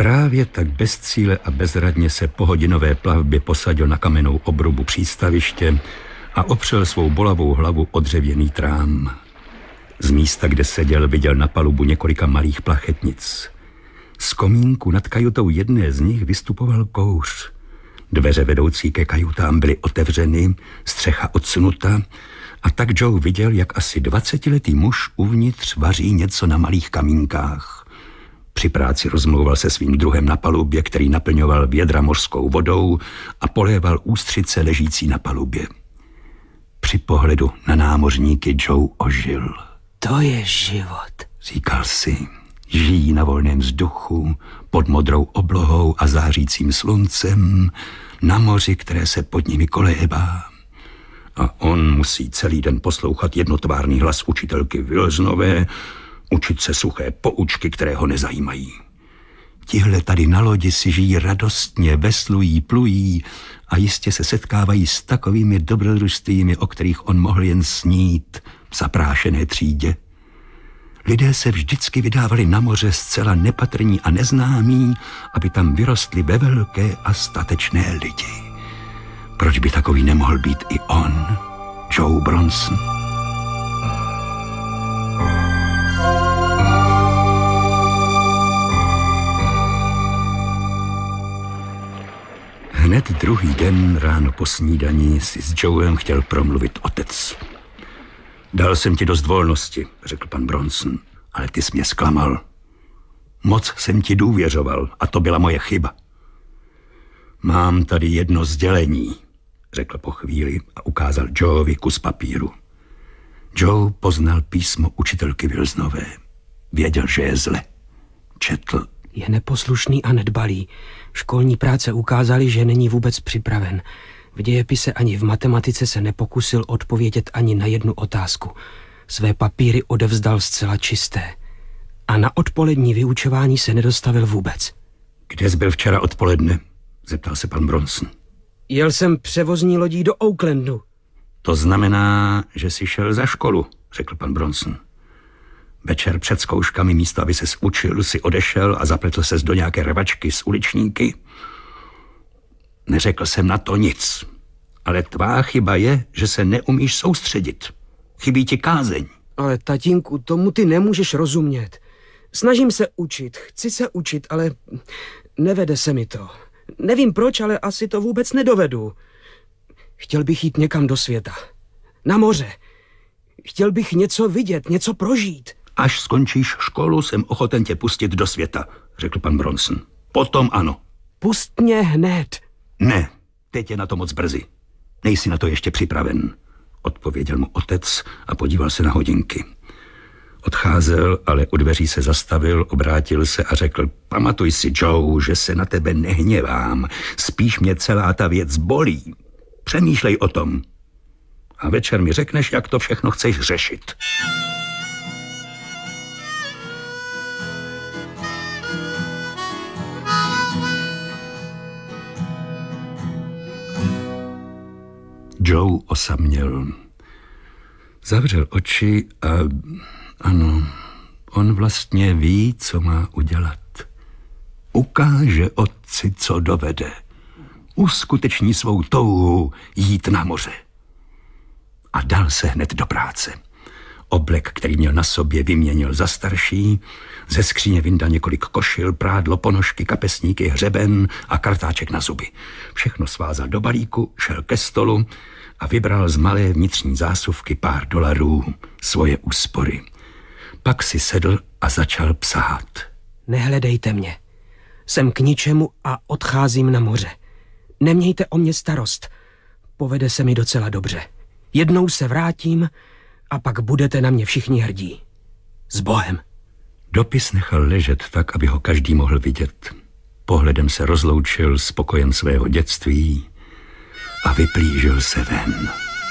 Právě tak bez cíle a bezradně se po hodinové plavbě posadil na kamennou obrubu přístaviště a opřel svou bolavou hlavu o dřevěný trám. Z místa, kde seděl, viděl na palubu několika malých plachetnic. Z komínku nad kajutou jedné z nich vystupoval kouř. Dveře vedoucí ke kajutám byly otevřeny, střecha odsunuta a tak Joe viděl, jak asi 20letý muž uvnitř vaří něco na malých kamínkách. Při práci rozmlouval se svým druhem na palubě, který naplňoval vědra mořskou vodou a poléval ústřice ležící na palubě. Při pohledu na námořníky Joe ožil. To je život, říkal si. Žijí na volném vzduchu, pod modrou oblohou a zářícím sluncem, na moři, které se pod nimi kolébá. A on musí celý den poslouchat jednotvárný hlas učitelky Wilsonové, učit se suché poučky, které ho nezajímají. Tihle tady na lodi si žijí radostně, veslují, plují a jistě se setkávají s takovými dobrodružstvími, o kterých on mohl jen snít v zaprášené třídě. Lidé se vždycky vydávali na moře zcela nepatrní a neznámí, aby tam vyrostli ve velké a statečné lidi. Proč by takový nemohl být i on, Joe Bronson? Hned druhý den ráno po snídani si s Joem chtěl promluvit otec. Dal jsem ti dost volnosti, řekl pan Bronson, ale ty jsi mě zklamal. Moc jsem ti důvěřoval a to byla moje chyba. Mám tady jedno sdělení, řekl po chvíli a ukázal Joevi kus papíru. Joe poznal písmo učitelky Wilsonové. Věděl, že je zle. Četl. Je neposlušný a nedbalý. Školní práce ukázaly, že není vůbec připraven. V dějepise ani v matematice se nepokusil odpovědět ani na jednu otázku. Své papíry odevzdal zcela čisté. A na odpolední vyučování se nedostavil vůbec. Kde jsi byl včera odpoledne? Zeptal se pan Bronson. Jel jsem převozní lodí do Oaklandu. To znamená, že jsi šel za školu, řekl pan Bronson. Večer před zkouškami místo, aby ses učil, si odešel a zapletl ses do nějaké rvačky s uličníky. Neřekl jsem na to nic, ale tvá chyba je, že se neumíš soustředit. Chybí ti kázeň. Ale tatínku, tomu ty nemůžeš rozumět. Snažím se učit, chci se učit, ale nevede se mi to. Nevím proč, ale asi to vůbec nedovedu. Chtěl bych jít někam do světa. Na moře. Chtěl bych něco vidět, něco prožít. Až skončíš školu, jsem ochoten tě pustit do světa, řekl pan Bronson. Potom ano. Pust mě hned. Ne, teď je na to moc brzy. Nejsi na to ještě připraven, odpověděl mu otec a podíval se na hodinky. Odcházel, ale u dveří se zastavil, obrátil se a řekl: pamatuj si, Joe, že se na tebe nehněvám. Spíš mě celá ta věc bolí. Přemýšlej o tom. A večer mi řekneš, jak to všechno chceš řešit. Joe osaměl. Zavřel oči a ano, on vlastně ví, co má udělat. Ukáže otci, co dovede. Uskuteční svou touhu jít na moře. A dal se hned do práce. Oblek, který měl na sobě, vyměnil za starší, ze skříně vyndal několik košil, prádlo, ponožky, kapesníky, hřeben a kartáček na zuby. Všechno svázal do balíku, šel ke stolu a vybral z malé vnitřní zásuvky pár dolarů, svoje úspory. Pak si sedl a začal psát. Nehledejte mě. Jsem k ničemu a odcházím na moře. Nemějte o mě starost. Povede se mi docela dobře. Jednou se vrátím a pak budete na mě všichni hrdí. S Bohem. Dopis nechal ležet tak, aby ho každý mohl vidět. Pohledem se rozloučil s pokojem svého dětství a vyplížil se ven.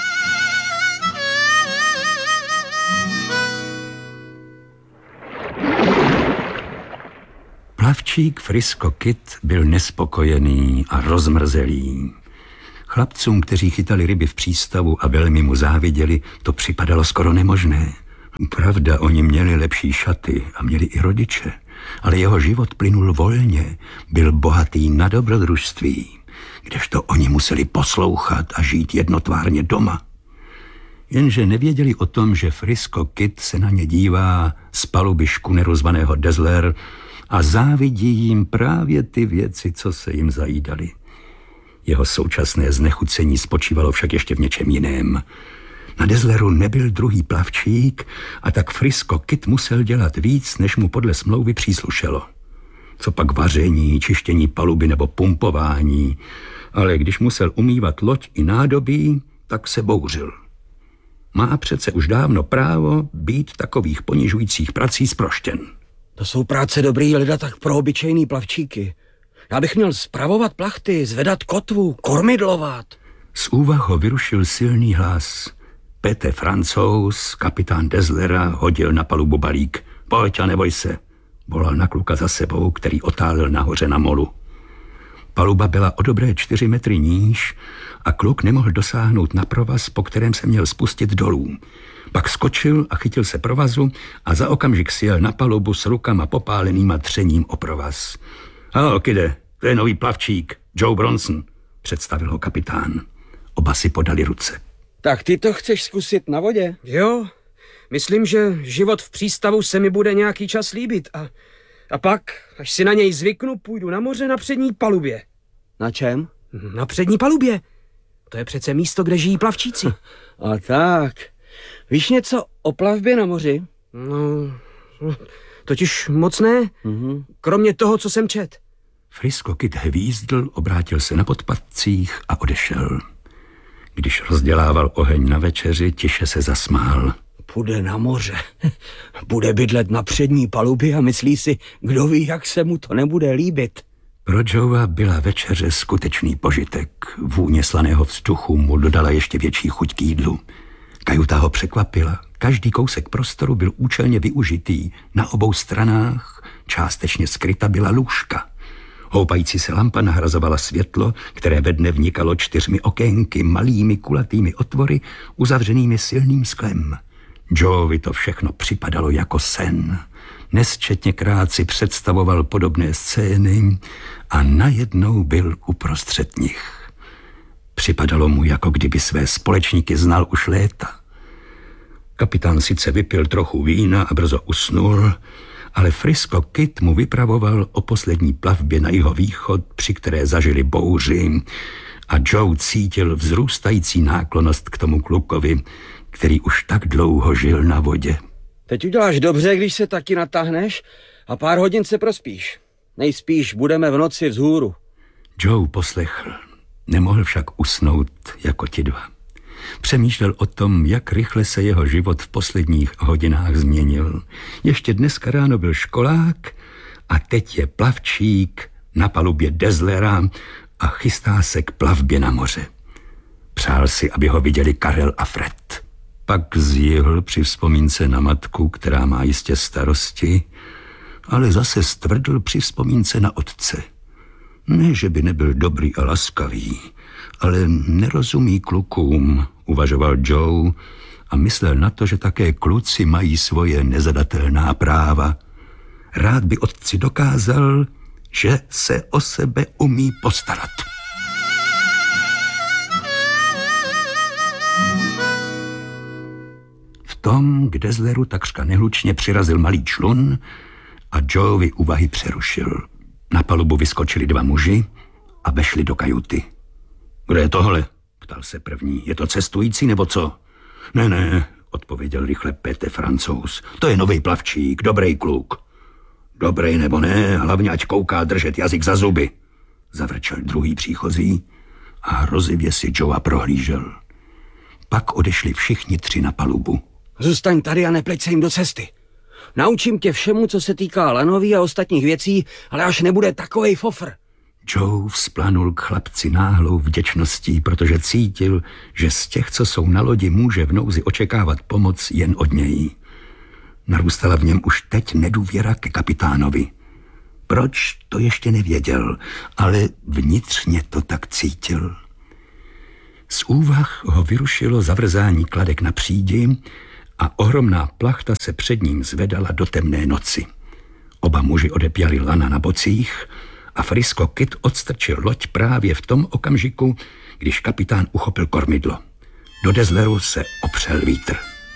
Plavčík Frisco Kid byl nespokojený a rozmrzelý. Chlapcům, kteří chytali ryby v přístavu a velmi mu záviděli, to připadalo skoro nemožné. Pravda, oni měli lepší šaty a měli i rodiče, ale jeho život plynul volně, byl bohatý na dobrodružství, kdežto oni museli poslouchat a žít jednotvárně doma. Jenže nevěděli o tom, že Frisco Kid se na ně dívá z paluby škuneru zvaného Dazzler a závidí jim právě ty věci, co se jim zajídali. Jeho současné znechucení spočívalo však ještě v něčem jiném. Na Dazzleru nebyl druhý plavčík a tak Frisco Kid musel dělat víc, než mu podle smlouvy příslušelo. Co pak vaření, čištění paluby nebo pumpování, ale když musel umývat loď i nádobí, tak se bouřil. Má přece už dávno právo být takových ponižujících prací zproštěn. To jsou práce dobrý lida tak pro obyčejný plavčíky. Já bych měl spravovat plachty, zvedat kotvu, kormidlovat. Z úvah ho vyrušil silný hlas. Pete Francouz, kapitán Dazzlera, hodil na palubu balík. Pojď a neboj se, volal na kluka za sebou, který otálel nahoře na molu. Paluba byla o dobré 4 metry níž a kluk nemohl dosáhnout na provaz, po kterém se měl spustit dolů. Pak skočil a chytil se provazu a za okamžik sjel na palubu s rukama popálenýma třením o provaz. Ahoj, kide, to je nový plavčík, Joe Bronson, představil ho kapitán. Oba si podali ruce. Tak ty to chceš zkusit na vodě? Jo, myslím, že život v přístavu se mi bude nějaký čas líbit a pak, až si na něj zvyknu, půjdu na moře na přední palubě. Na čem? Na přední palubě. To je přece místo, kde žijí plavčíci. A tak. Víš něco o plavbě na moři? No, totiž moc ne. Kromě toho, co jsem čet. Frisco Kid hvízdl, obrátil se na podpatcích a odešel. Když rozdělával oheň na večeři, tiše se zasmál. Půjde na moře. Bude bydlet na přední palubě a myslí si, kdo ví, jak se mu to nebude líbit. Pro Joea byla večeře skutečný požitek. Vůně slaného vzduchu mu dodala ještě větší chuť k jídlu. Kajuta ho překvapila. Každý kousek prostoru byl účelně využitý. Na obou stranách částečně skryta byla lůžka. Houpající se lampa nahrazovala světlo, které ve dne vnikalo 4 okénky, malými kulatými otvory, uzavřenými silným sklem. Joevi to všechno připadalo jako sen. Nesčetněkrát si představoval podobné scény a najednou byl uprostřed nich. Připadalo mu, jako kdyby své společníky znal už léta. Kapitán sice vypil trochu vína a brzo usnul, ale Frisco Kid mu vypravoval o poslední plavbě na jihovýchod, při které zažili bouři, a Joe cítil vzrůstající náklonnost k tomu klukovi, který už tak dlouho žil na vodě. Teď uděláš dobře, když se taky natáhneš a pár hodin se prospíš. Nejspíš budeme v noci vzhůru. Joe poslechl. Nemohl však usnout jako ti dva. Přemýšlel o tom, jak rychle se jeho život v posledních hodinách změnil. Ještě dneska ráno byl školák a teď je plavčík na palubě Dazzlera a chystá se k plavbě na moře. Přál si, aby ho viděli Karel a Fred. Pak zjihl při vzpomínce na matku, která má jistě starosti, ale zase stvrdl při vzpomínce na otce. Ne, že by nebyl dobrý a laskavý, ale nerozumí klukům, uvažoval Joe a myslel na to, že také kluci mají svoje nezadatelná práva. Rád by otci dokázal, že se o sebe umí postarat. V tom, k Dazzleru takřka nehlučně přirazil malý člun a Joeovi úvahy přerušil. Na palubu vyskočili 2 muži a vešli do kajuty. Kdo je tohle? Ptal se první. Je to cestující nebo co? Ne, odpověděl rychle Pete Francouz. To je nový plavčík, dobrý kluk. Dobrý nebo ne, hlavně ať kouká držet jazyk za zuby, zavrčel druhý příchozí a hrozivě si Joea prohlížel. Pak odešli všichni 3 na palubu. Zůstaň tady a nepleť se jim do cesty. Naučím tě všemu, co se týká lanový a ostatních věcí, ale až nebude takovej fofr. Joe vzplanul k chlapci náhlou vděčností, protože cítil, že z těch, co jsou na lodi, může v nouzi očekávat pomoc jen od něj. Narůstala v něm už teď nedůvěra ke kapitánovi. Proč, to ještě nevěděl, ale vnitřně to tak cítil. Z úvah ho vyrušilo zavrzání kladek na přídi a ohromná plachta se před ním zvedala do temné noci. Oba muži odepjali lana na bocích a Frisco Kid odstrčil loď právě v tom okamžiku, když kapitán uchopil kormidlo. Do Dazzleru se opřel vítr.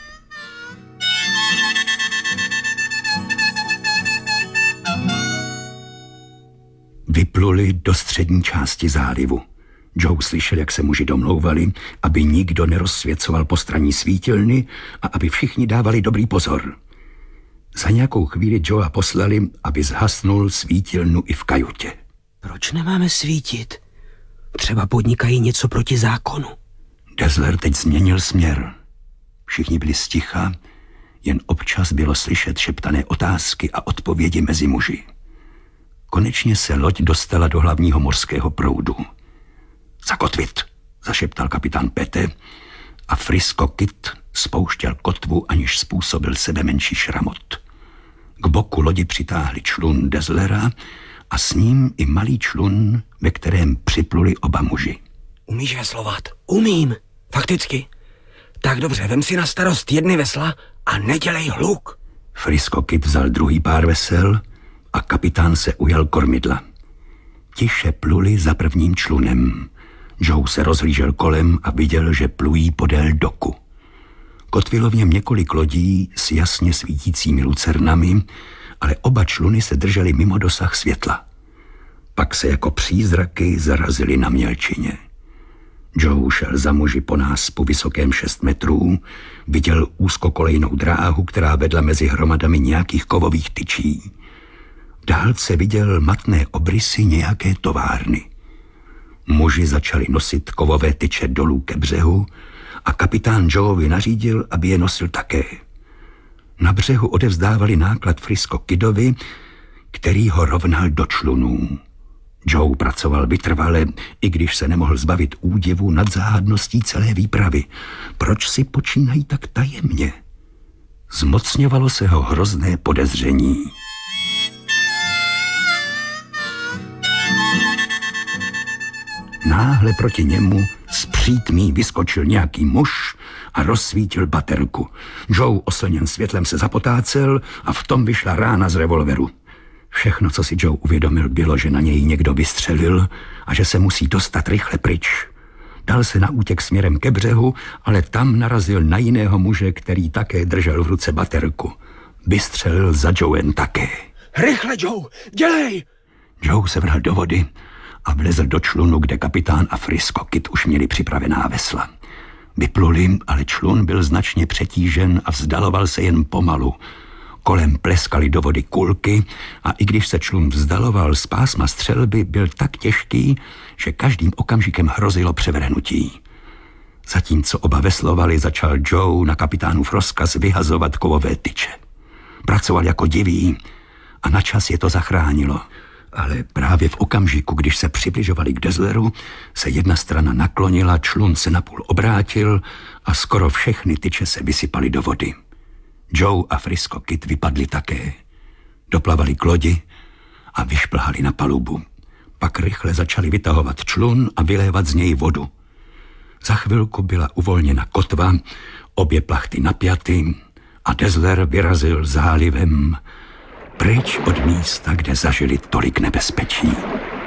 Vypluli do střední části zálivu. Joe slyšel, jak se muži domlouvali, aby nikdo nerozsvěcoval postranní svítilny a aby všichni dávali dobrý pozor. Za nějakou chvíli Joea poslali, aby zhasnul svítilnu i v kajutě. Proč nemáme svítit? Třeba podnikají něco proti zákonu. Dazzler teď změnil směr. Všichni byli sticha, jen občas bylo slyšet šeptané otázky a odpovědi mezi muži. Konečně se loď dostala do hlavního mořského proudu. Zakotvit, zašeptal kapitán Pete a Frisco Kid spouštěl kotvu, aniž způsobil sebe menší šramot. K boku lodi přitáhli člun Dazzlera a s ním i malý člun, ve kterém připluli oba muži. Umíš veslovat? Umím. Fakticky. Tak dobře, vem si na starost jedny vesla a nedělej hluk. Frisco Kid vzal druhý pár vesel a kapitán se ujal kormidla. Tiše pluli za prvním člunem. Joe se rozhlížel kolem a viděl, že plují podél doku. Kotvilo v něm několik lodí s jasně svítícími lucernami, ale oba čluny se držely mimo dosah světla. Pak se jako přízraky zarazili na mělčině. Joe šel za muži po náspu vysokém 6 metrů, viděl úzkokolejnou dráhu, která vedla mezi hromadami nějakých kovových tyčí. V dálce viděl matné obrysy nějaké továrny. Muži začali nosit kovové tyče dolů ke břehu a kapitán Joeovi nařídil, aby je nosil také. Na břehu odevzdávali náklad Frisco Kidovi, který ho rovnal do člunů. Joe pracoval vytrvale, i když se nemohl zbavit údivu nad záhadností celé výpravy. Proč si počínají tak tajemně? Zmocňovalo se ho hrozné podezření. Náhle proti němu z přítmí vyskočil nějaký muž a rozsvítil baterku. Joe, oslněn světlem, se zapotácel a v tom vyšla rána z revolveru. Všechno, co si Joe uvědomil, bylo, že na něj někdo vystřelil a že se musí dostat rychle pryč. Dal se na útěk směrem ke břehu, ale tam narazil na jiného muže, který také držel v ruce baterku. Vystřelil za Joem také. Rychle, Joe, dělej! Joe se vrhl do vody a vlezl do člunu, kde kapitán a Frisco Kid už měli připravená vesla. Vypluli, ale člun byl značně přetížen a vzdaloval se jen pomalu. Kolem pleskaly do vody kulky a i když se člun vzdaloval z pásma střelby, byl tak těžký, že každým okamžikem hrozilo převrhnutí. Zatímco oba veslovali, začal Joe na kapitánův rozkaz vyhazovat kovové tyče. Pracoval jako divý a načas je to zachránilo. Ale právě v okamžiku, když se přibližovali k Dazzleru, se jedna strana naklonila, člun se napůl obrátil a skoro všechny tyče se vysypaly do vody. Joe a Frisco Kid vypadli také. Doplavali k lodi a vyšplhali na palubu. Pak rychle začali vytahovat člun a vylévat z něj vodu. Za chvilku byla uvolněna kotva, obě plachty napjaty a Dazzler vyrazil zálivem pryč od místa, kde zažili tolik nebezpečí.